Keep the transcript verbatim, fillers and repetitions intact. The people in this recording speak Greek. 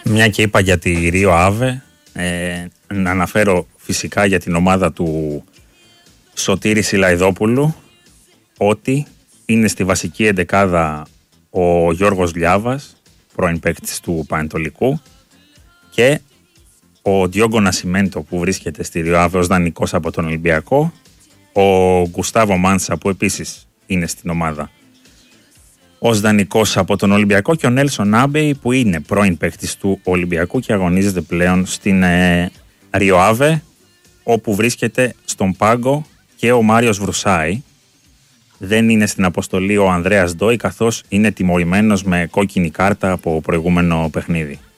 Μια και είπα για τη Ρίο Άβε, ε, να αναφέρω φυσικά για την ομάδα του Σωτήρη Σιλαϊδόπουλου ότι είναι στη βασική εντεκάδα ο Γιώργος Λιάβας, πρώην παίκτης του Πανετολικού, και ο Ντιόγκο Νασιμέντο που βρίσκεται στη Ρίο Άβε ως δανεικός από τον Ολυμπιακό, ο Γκουστάβο Μάνσα που επίσης είναι στην ομάδα ως δανεικός από τον Ολυμπιακό και ο Νέλσον Άμπεϊ που είναι πρώην παίκτης του Ολυμπιακού και αγωνίζεται πλέον στην ε, Ρίο Άβε, όπου βρίσκεται στον πάγκο και ο Μάριος Βρουσάη. Δεν είναι στην αποστολή ο Ανδρέας Ντόι, καθώς είναι τιμωρημένος με κόκκινη κάρτα από προηγούμενο παιχνίδι.